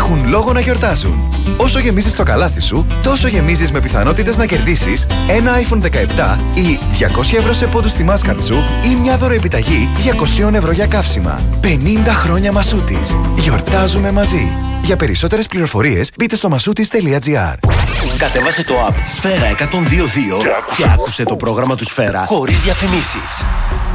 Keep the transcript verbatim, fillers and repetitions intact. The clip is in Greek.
έχουν λόγο να γιορτάζουν. Όσο γεμίζεις το καλάθι σου, τόσο γεμίζεις με πιθανότητες να κερδίσεις ένα άιφον δεκαεπτά ή διακόσια ευρώ σε πόντους στη Mastercard σου ή μια δωροεπιταγή διακόσια ευρώ για καύσιμα. πενήντα χρόνια Μασούτης. Γιορτάζουμε μαζί. Για περισσότερες πληροφορίες μπείτε στο μασούτης τελεία τζι άρ. Κατέβασε το app Σφαίρα εκατόν δύο δύο και άκουσε το πρόγραμμα του Σφαίρα χωρίς διαφημίσεις.